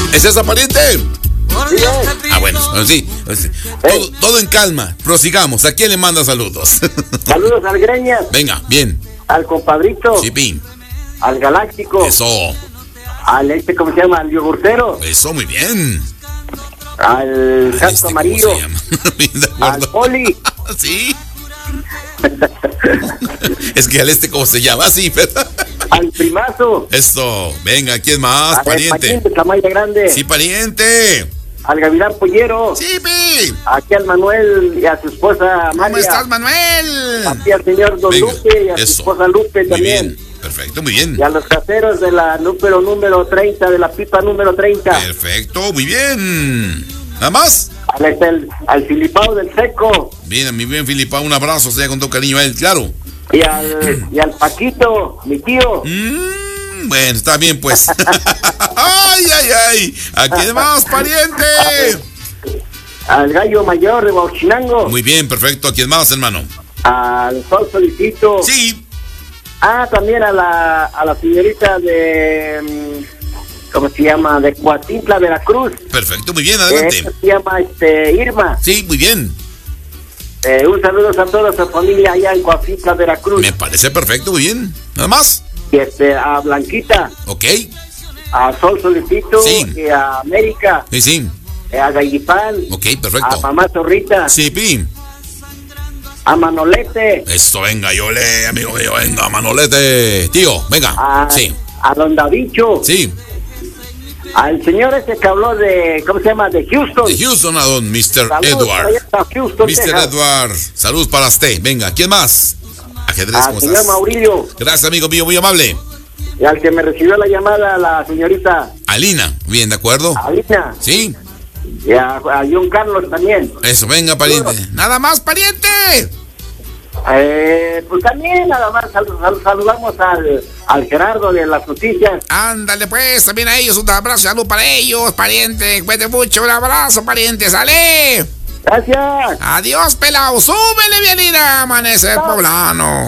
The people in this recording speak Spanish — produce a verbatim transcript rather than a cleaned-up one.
¿Es esa, pariente? Ah, bueno, sí, sí. Todo, todo en calma. Prosigamos. ¿A quién le manda saludos? Saludos al Greñas. Venga, bien. Al compadrito. Sí, pin. Al Galáctico. Eso. Al este, ¿cómo se llama? Al yogurtero. Eso, muy bien. Al casco este, amarillo. Al Poli. Sí. Es que al este, ¿cómo se llama? Sí, ¿verdad? Al Primazo. Eso. Venga, ¿quién más, al pariente? Pariente, Tamaña Grande. Sí, pariente. Al Gavilán Pollero. Sí, pi. Aquí al Manuel y a su esposa Amalia. ¿Cómo estás, Manuel? Aquí al señor Don Venga, Lupe y a eso. su esposa Lupe Muy también. bien. Perfecto, muy bien. Y a los caseros de la número número treinta, de la pipa número treinta. Perfecto, muy bien. ¿Nada más? Al, al, al Filipao del Seco. Bien, mi bien Filipa, un abrazo, sea con todo cariño a él, claro. Y al, y al Paquito, mi tío. Mm, bueno, está bien, pues. Ay, ay, ay. ¿A quién más, pariente? Al Gallo Mayor de Bauchinango. Muy bien, perfecto. ¿A quién más, hermano? Al Sol Solicito. Sí. Ah, también a la, a la señorita de... ¿Cómo se llama? De Coatintla, Veracruz. Perfecto, muy bien, adelante. Eh, se llama este, Irma. Sí, muy bien. Eh, un saludo a toda su familia allá en Coatintla, Veracruz. Me parece perfecto, muy bien. ¿Nada más? Y este, a Blanquita. Ok. A Sol Solicito. Sí. Y a América. Sí, sí. Eh, a Gallipán. Ok, perfecto. A Mamá Zorrita. Sí, pi. A Manolete. Esto, venga, yo le, amigo mío, venga, Manolete. Tío, venga. A, Sí. A Don Davicho. Sí. Al señor ese que habló de, ¿cómo se llama? De Houston. De Houston a don mister Saludos, Edward. allá está Houston, mister Texas. Edward, salud para usted. Venga, ¿quién más? Ajedrez, Al ¿cómo señor estás? Maurilio. Gracias, amigo mío, muy amable. Y al que me recibió la llamada, la señorita Alina, bien, ¿de acuerdo? Alina. Sí. Y a, a John Carlos también. Eso, venga, pariente. Nada más, pariente. Eh, pues también nada más sal, sal, saludamos al, al Gerardo de las noticias. Ándale, pues, también a ellos, un abrazo, salud para ellos, pariente. Cuídate mucho, un abrazo, pariente, sale. Gracias. Adiós, pelao, súbele, bien, ir a amanecer poblano.